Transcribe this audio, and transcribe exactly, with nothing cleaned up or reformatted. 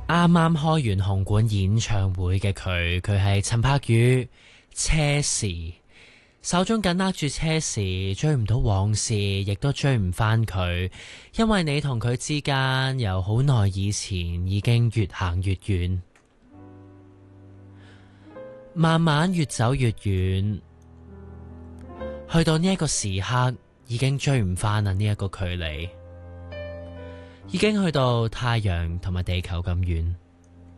啱啱開完紅館演唱會嘅佢，佢係陳柏宇，車匙，手中緊握住車匙，追唔到往事，亦都追唔返佢，因為你同佢之間由好耐以前已經越行越遠，慢慢越走越遠，去到呢一個時刻，已經追唔返啦，呢一個距離。已經去到太陽同埋地球咁遠。